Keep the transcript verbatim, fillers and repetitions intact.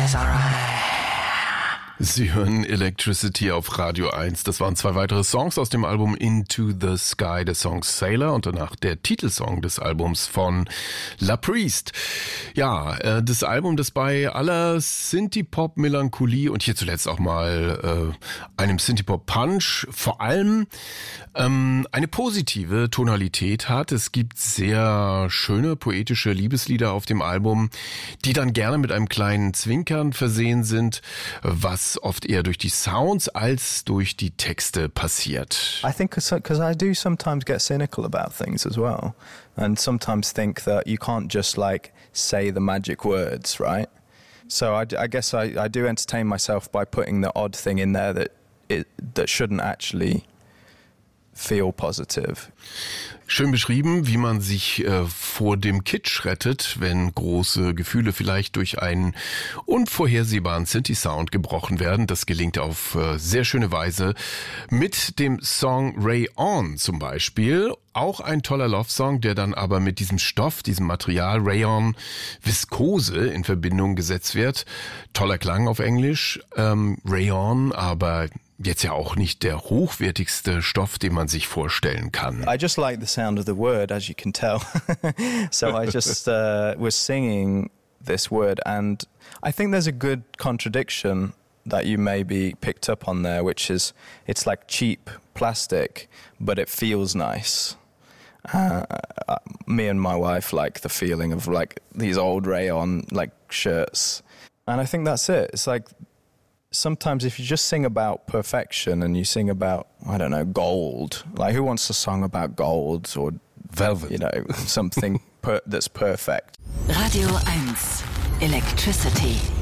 It's alright. Sie hören Electricity auf Radio eins. Das waren zwei weitere Songs aus dem Album Into the Sky, der Song Sailor und danach der Titelsong des Albums von La Priest. Ja, äh, das Album, das bei aller Synthie-Pop-Melancholie und hier zuletzt auch mal äh, einem Synthie-Pop-Punch vor allem ähm, eine positive Tonalität hat. Es gibt sehr schöne, poetische Liebeslieder auf dem Album, die dann gerne mit einem kleinen Zwinkern versehen sind, was oft eher durch die Sounds als durch die Texte passiert. I think because I do sometimes get cynical about things as well, and sometimes think that you can't just like say the magic words, right? So I, I guess I, I do entertain myself by putting the odd thing in there that it that shouldn't actually feel positive. Schön beschrieben, wie man sich äh, vor dem Kitsch rettet, wenn große Gefühle vielleicht durch einen unvorhersehbaren Synthi-Sound gebrochen werden. Das gelingt auf äh, sehr schöne Weise mit dem Song Ray On zum Beispiel. Auch ein toller Love-Song, der dann aber mit diesem Stoff, diesem Material Rayon Viskose in Verbindung gesetzt wird. Toller Klang auf Englisch, ähm, Rayon, aber jetzt ja auch nicht der hochwertigste Stoff, den man sich vorstellen kann. I just like the sound of the word, as you can tell. So I just uh, was singing this word, and I think there's a good contradiction that you maybe picked up on there, which is it's like cheap plastic, but it feels nice. Uh, uh, me and my wife like the feeling of like these old rayon like shirts, and I think that's it. It's like sometimes if you just sing about perfection and you sing about, I don't know, gold, like who wants a song about gold or velvet, you know, something per- that's perfect. Radio eins Electricity.